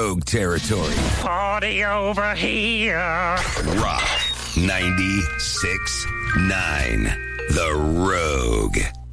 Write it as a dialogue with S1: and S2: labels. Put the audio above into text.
S1: Rogue territory.
S2: Party over here.
S1: Rock 96.9. The Rogue.